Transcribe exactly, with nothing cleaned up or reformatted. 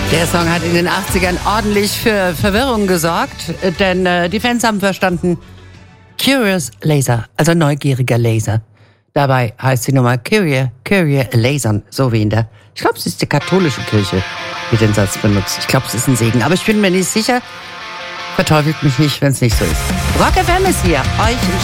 Der Song hat in den achtzigern ordentlich für Verwirrung gesorgt, denn äh, die Fans haben verstanden, Curious Laser, also neugieriger Laser. Dabei heißt die Nummer Kyrie, Kyrie Eleison, so wie in der, ich glaube, es ist die katholische Kirche, die den Satz benutzt. Ich glaube, es ist ein Segen, aber ich bin mir nicht sicher. Verteufelt mich nicht, wenn es nicht so ist. Rock F M ist hier, euch